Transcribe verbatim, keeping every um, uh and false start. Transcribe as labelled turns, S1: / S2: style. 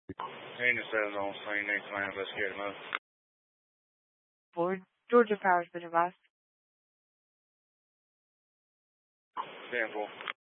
S1: Unit seven on scene, next man, investigate mode.
S2: Ford, Georgia Power's been advised.
S1: ten four.